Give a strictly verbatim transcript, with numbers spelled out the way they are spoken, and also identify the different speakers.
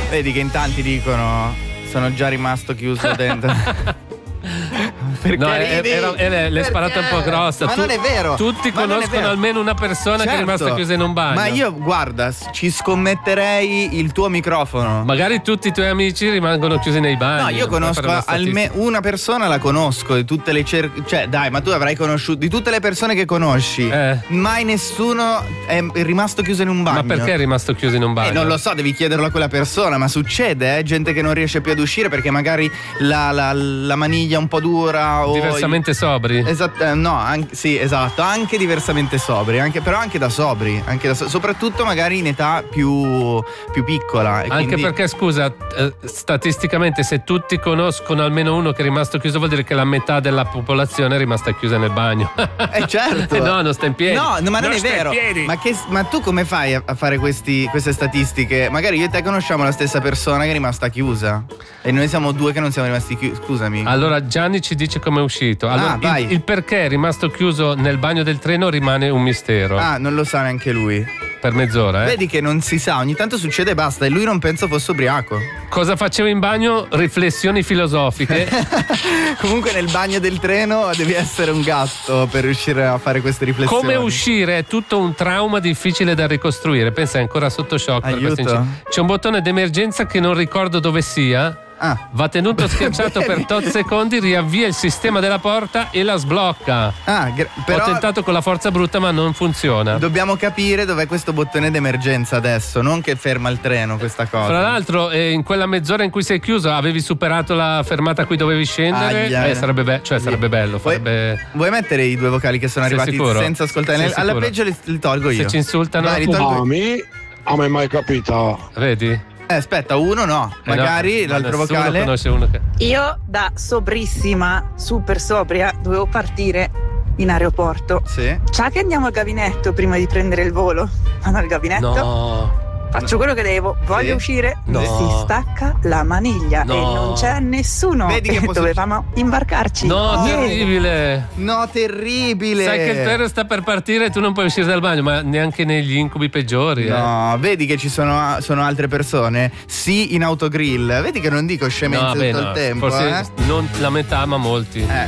Speaker 1: Vedi che in tanti dicono sono già rimasto chiuso dentro. Perché
Speaker 2: no,
Speaker 1: ridi?
Speaker 2: Era, era, l'hai sparata un po' grossa.
Speaker 1: Ma
Speaker 2: tu,
Speaker 1: non è vero.
Speaker 2: Tutti
Speaker 1: Ma
Speaker 2: conoscono almeno una persona
Speaker 1: certo,
Speaker 2: che è rimasta chiusa in un bagno.
Speaker 1: Ma io, guarda, ci scommetterei il tuo microfono.
Speaker 2: Magari tutti i tuoi amici rimangono chiusi nei bagni.
Speaker 1: No, io conosco almeno una persona, la conosco di tutte le cer- cioè dai, ma tu avrai conosciuto di tutte le persone che conosci.
Speaker 2: Eh.
Speaker 1: Mai nessuno è rimasto chiuso in un bagno.
Speaker 2: Ma perché è rimasto chiuso in un bagno?
Speaker 1: Eh, non lo so, devi chiederlo a quella persona, ma succede, eh? Gente che non riesce più ad uscire perché magari la, la, la maniglia è un po' dura o
Speaker 2: diversamente sobri.
Speaker 1: Esatto, no, anche, sì, esatto, anche diversamente sobri, anche, però anche da sobri, anche da so- soprattutto magari in età più, più piccola. E
Speaker 2: anche
Speaker 1: quindi...
Speaker 2: perché, scusa, eh, statisticamente se tutti conoscono almeno uno che è rimasto chiuso vuol dire che la metà della popolazione è rimasta chiusa nel bagno.
Speaker 1: Eh certo.
Speaker 2: No, non sta in piedi.
Speaker 1: No, no ma non,
Speaker 2: non
Speaker 1: è vero. Ma, che, ma tu come fai a, a fare questi, queste statistiche? Magari io e te conosciamo la stessa persona che è rimasta chiusa e noi siamo due che non siamo rimasti chiusi. Scusami.
Speaker 2: Allora Gianni ci dice come è uscito. Allora,
Speaker 1: ah, vai.
Speaker 2: Il, il perché è rimasto chiuso nel bagno del treno rimane un mistero.
Speaker 1: Ah, non lo sa neanche lui.
Speaker 2: Per mezz'ora, eh?
Speaker 1: Vedi che non si sa, ogni tanto succede e basta. E lui non penso fosse ubriaco.
Speaker 2: Cosa facevo in bagno? Riflessioni filosofiche.
Speaker 1: Comunque nel bagno del treno devi essere un gatto per riuscire a fare queste riflessioni.
Speaker 2: Come uscire è tutto un trauma difficile da ricostruire. Pensa, è ancora sotto shock. Per questo. C'è un bottone d'emergenza che non ricordo dove sia.
Speaker 1: Ah.
Speaker 2: Va tenuto schiacciato per tot secondi, riavvia il sistema della porta e la sblocca.
Speaker 1: Ah, gra- però
Speaker 2: ho tentato con la forza brutta ma non funziona.
Speaker 1: Dobbiamo capire dov'è questo bottone d'emergenza adesso, non che ferma il treno questa cosa.
Speaker 2: Fra l'altro eh, in quella mezz'ora in cui sei chiuso avevi superato la fermata a cui dovevi scendere.
Speaker 1: Aia.
Speaker 2: Eh, sarebbe, be- cioè, sarebbe bello farebbe...
Speaker 1: vuoi, vuoi mettere i due vocali che sono
Speaker 2: sei
Speaker 1: arrivati
Speaker 2: sicuro?
Speaker 1: senza ascoltare?
Speaker 2: Sei
Speaker 1: Nel, alla
Speaker 2: sicuro?
Speaker 1: peggio li, li tolgo io.
Speaker 2: Se ci insultano
Speaker 1: Vai, li tolgo io.
Speaker 3: A me, a me mai capito.
Speaker 2: Vedi?
Speaker 1: Eh, aspetta, uno no,
Speaker 2: Eh
Speaker 1: magari
Speaker 2: no,
Speaker 1: l'altro
Speaker 2: nessuno
Speaker 1: vocale.
Speaker 2: conosce uno che...
Speaker 4: Io da sobrissima, super sobria, dovevo partire in aeroporto.
Speaker 1: Sì.
Speaker 4: Sa che andiamo al gabinetto prima di prendere il volo? Vado al gabinetto.
Speaker 2: No.
Speaker 4: Faccio quello che devo, voglio
Speaker 1: Sì.
Speaker 4: uscire,
Speaker 2: No.
Speaker 4: si stacca la maniglia
Speaker 2: No.
Speaker 4: e non c'è nessuno.
Speaker 1: Vedi che può
Speaker 4: dovevamo imbarcarci.
Speaker 2: No,
Speaker 1: No.
Speaker 2: terribile.
Speaker 1: No, terribile.
Speaker 2: Sai che il treno sta per partire e tu non puoi uscire dal bagno, ma neanche negli incubi peggiori.
Speaker 1: No, vedi che ci sono, sono altre persone. Sì, in autogrill. Vedi che non dico
Speaker 2: eh.
Speaker 1: scemenze
Speaker 2: No,
Speaker 1: tutto
Speaker 2: beh,
Speaker 1: il
Speaker 2: no,
Speaker 1: tempo.
Speaker 2: forse
Speaker 1: eh?
Speaker 2: non la metà, ma molti.
Speaker 1: Eh,